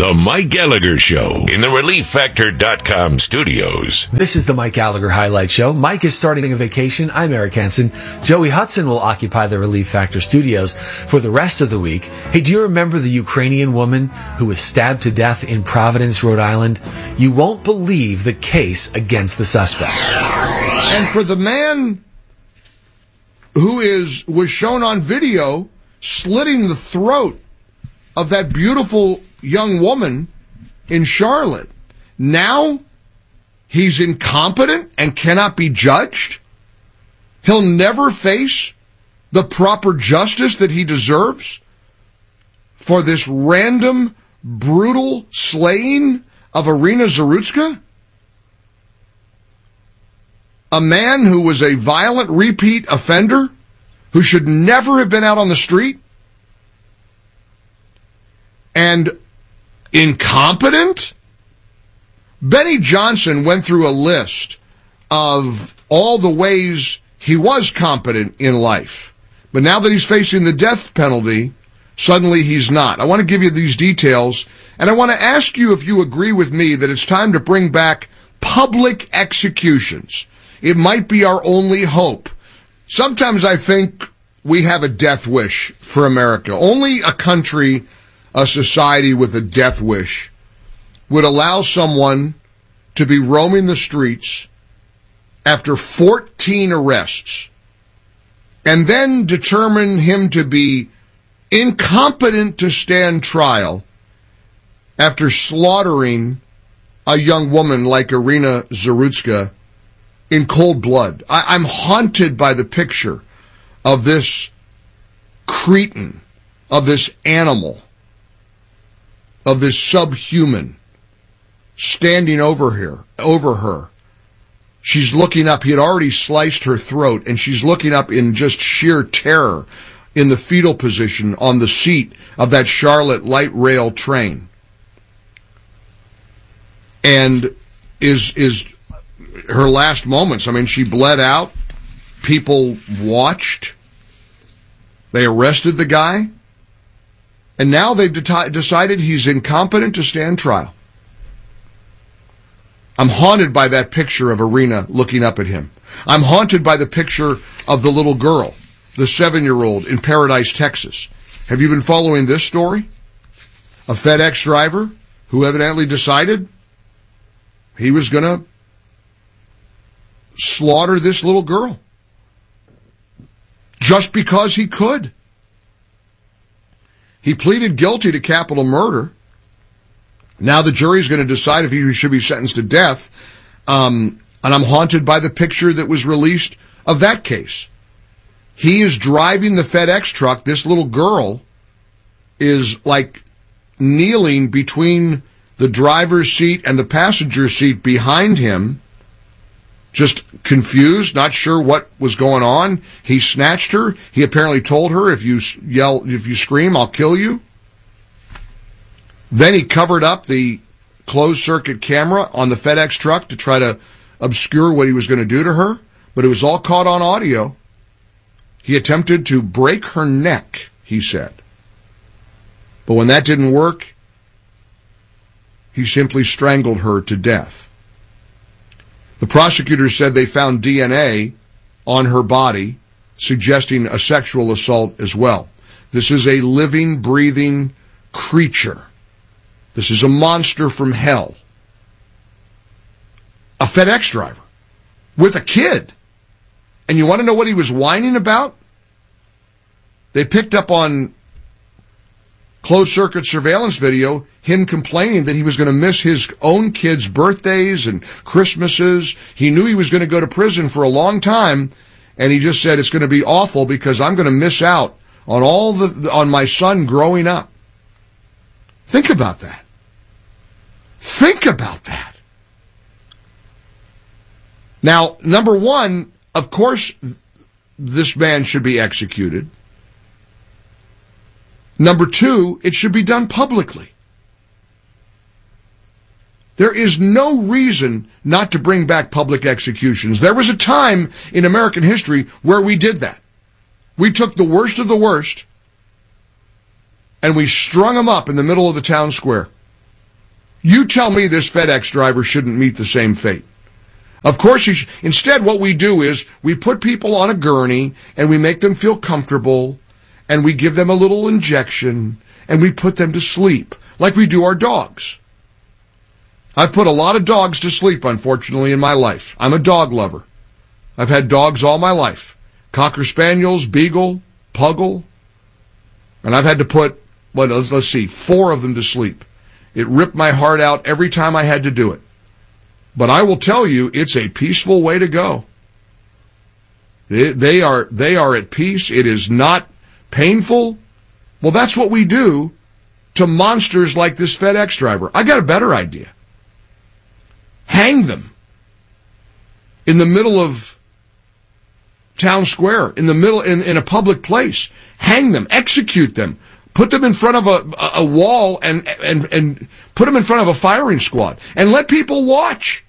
The Mike Gallagher Show in the ReliefFactor.com studios. This is the Mike Gallagher Highlight Show. Mike is starting a vacation. I'm Eric Hansen. Joey Hudson will occupy the Relief Factor studios for the rest of the week. Hey, do you remember the Ukrainian woman who was stabbed to death in Providence, Rhode Island? You won't believe the case against the suspect. And for the man who was shown on video slitting the throat of that beautiful young woman in Charlotte, now he's incompetent and cannot be judged. He'll never face the proper justice that he deserves for this random, brutal slaying of Irina Zarutska? A man who was a violent repeat offender who should never have been out on the street? And incompetent? Benny Johnson went through a list of all the ways he was competent in life. But now that he's facing the death penalty, suddenly he's not. I want to give you these details, and I want to ask you if you agree with me that it's time to bring back public executions. It might be our only hope. Sometimes I think we have a death wish for America. Only a country, a society with a death wish would allow someone to be roaming the streets after 14 arrests and then determine him to be incompetent to stand trial after slaughtering a young woman like Irina Zarutska in cold blood. I'm haunted by the picture of this cretin, of this animal, of this subhuman standing over her. She's looking up. He had already sliced her throat, and she's looking up in just sheer terror in the fetal position on the seat of that Charlotte light rail train. And is her last moments. I mean, she bled out. People watched. They arrested the guy. And now they've decided he's incompetent to stand trial. I'm haunted by that picture of Irina looking up at him. I'm haunted by the picture of the little girl, the 7-year-old in Paradise, Texas. Have you been following this story? A FedEx driver who evidently decided he was going to slaughter this little girl just because he could. He pleaded guilty to capital murder. Now the jury's going to decide if he should be sentenced to death. And I'm haunted by the picture that was released of that case. He is driving the FedEx truck. This little girl is like kneeling between the driver's seat and the passenger seat behind him, just confused, not sure what was going on. He snatched her. He apparently told her, if you scream, I'll kill you. Then he covered up the closed-circuit camera on the FedEx truck to try to obscure what he was going to do to her, but it was all caught on audio. He attempted to break her neck, he said. But when that didn't work, he simply strangled her to death. The prosecutors said they found DNA on her body, suggesting a sexual assault as well. This is a living, breathing creature. This is a monster from hell. A FedEx driver with a kid. And you want to know what he was whining about? They picked up on closed-circuit surveillance video him complaining that he was going to miss his own kids' birthdays and Christmases. He knew he was going to go to prison for a long time, and he just said, it's going to be awful because I'm going to miss out on on my son growing up. Think about that. Think about that. Now, number one, of course, this man should be executed. Number two, it should be done publicly. There is no reason not to bring back public executions. There was a time in American history where we did that. We took the worst of the worst and we strung them up in the middle of the town square. You tell me this FedEx driver shouldn't meet the same fate. Of course, instead what we do is we put people on a gurney and we make them feel comfortable and we give them a little injection and we put them to sleep like we do our dogs. I've put a lot of dogs to sleep, unfortunately, in my life. I'm a dog lover. I've had dogs all my life. Cocker Spaniels, Beagle, Puggle. And I've had to put, let's see, 4 of them to sleep. It ripped my heart out every time I had to do it. But I will tell you, it's a peaceful way to go. They are at peace. It is not painful. Well, that's what we do to monsters like this FedEx driver. I got a better idea. Hang them in the middle of town square, in the middle, in a public place. Hang them, execute them, put them in front of a wall and put them in front of a firing squad and let people watch.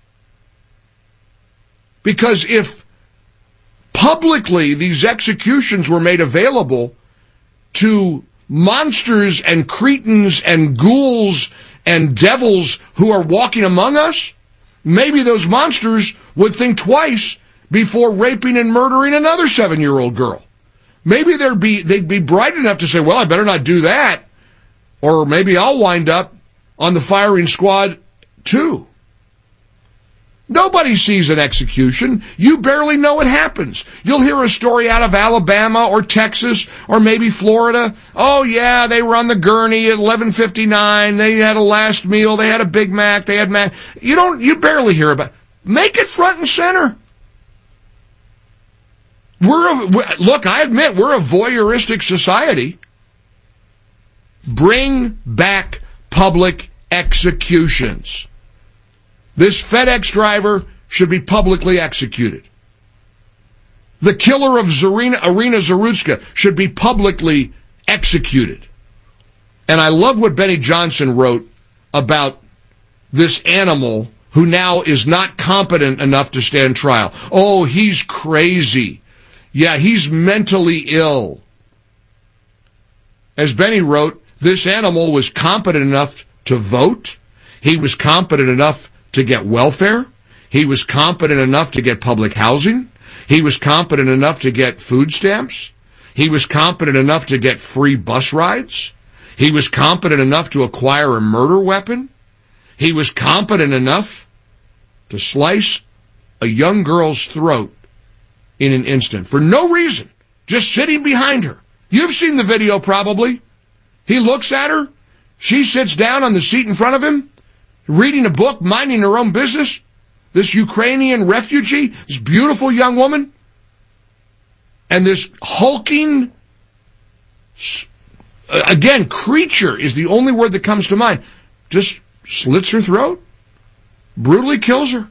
Because if publicly these executions were made available to monsters and cretins and ghouls and devils who are walking among us, maybe those monsters would think twice before raping and murdering another 7-year-old girl. Maybe they'd be bright enough to say, well, I better not do that. Or maybe I'll wind up on the firing squad too. Nobody sees an execution. You barely know it happens. You'll hear a story out of Alabama or Texas or maybe Florida. Oh, yeah, they were on the gurney at 11:59. They had a last meal. They had a Big Mac. They had Mac. You barely hear about it. Make it front and center. Look, I admit, we're a voyeuristic society. Bring back public executions. This FedEx driver should be publicly executed. The killer of Irina Zarutska should be publicly executed. And I love what Benny Johnson wrote about this animal who now is not competent enough to stand trial. Oh, he's crazy. Yeah, he's mentally ill. As Benny wrote, this animal was competent enough to vote. He was competent enough to get welfare. He was competent enough to get public housing. He was competent enough to get food stamps. He was competent enough to get free bus rides. He was competent enough to acquire a murder weapon. He was competent enough to slice a young girl's throat in an instant for no reason, just sitting behind her. You've seen the video probably. He looks at her. She sits down on the seat in front of him, reading a book, minding her own business. This Ukrainian refugee, this beautiful young woman, and this hulking, again, creature is the only word that comes to mind, just slits her throat, brutally kills her.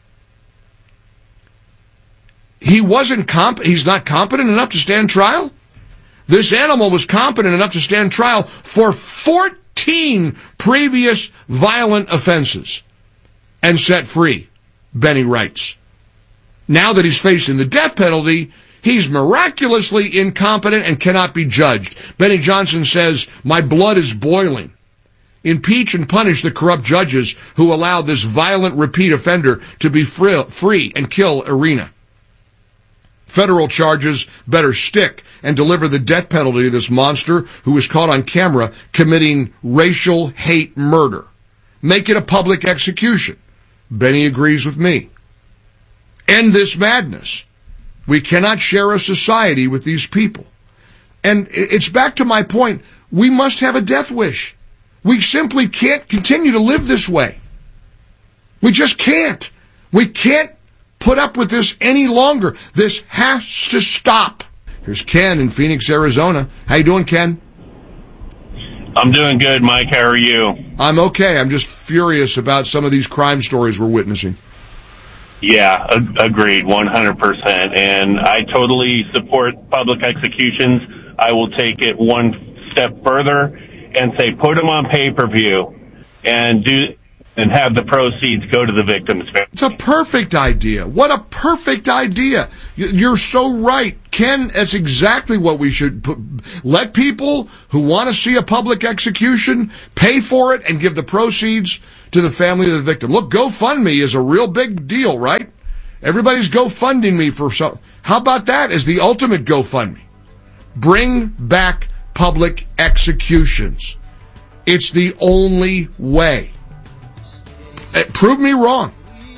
He's not competent enough to stand trial. This animal was competent enough to stand trial for 14 previous violent offenses and set free, Benny writes. Now that he's facing the death penalty, he's miraculously incompetent and cannot be judged. Benny Johnson says, my blood is boiling. Impeach and punish the corrupt judges who allowed this violent repeat offender to be free and kill Irina. Federal charges better stick and deliver the death penalty to this monster who was caught on camera committing racial hate murder. Make it a public execution. Benny agrees with me. End this madness. We cannot share a society with these people. And it's back to my point. We must have a death wish. We simply can't continue to live this way. We just can't. We can't put up with this any longer. This has to stop. Here's Ken in Phoenix, Arizona. How you doing, Ken? I'm doing good, Mike. How are you? I'm okay. I'm just furious about some of these crime stories we're witnessing. Yeah, agreed, 100%. And I totally support public executions. I will take it one step further and say put them on pay-per-view and do and have the proceeds go to the victim's family. It's a perfect idea. What a perfect idea. You're so right. Ken, that's exactly what we should put. Let people who want to see a public execution pay for it and give the proceeds to the family of the victim. Look, GoFundMe is a real big deal, right? Everybody's GoFunding me for something. How about that as the ultimate GoFundMe? Bring back public executions. It's the only way. Prove me wrong.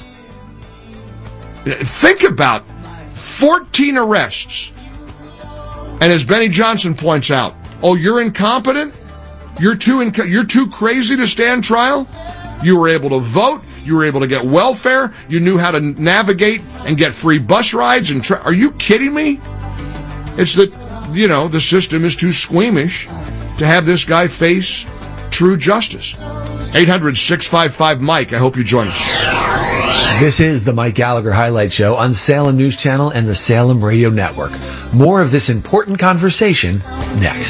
Think about 14 arrests. And as Benny Johnson points out, oh, you're incompetent? You're too crazy to stand trial? You were able to vote. You were able to get welfare. You knew how to navigate and get free bus rides. Are you kidding me? It's that, the system is too squeamish to have this guy face true justice. 800-655-MIKE. I hope you join us. This is the Mike Gallagher Highlight Show on Salem News Channel and the Salem Radio Network. More of this important conversation next.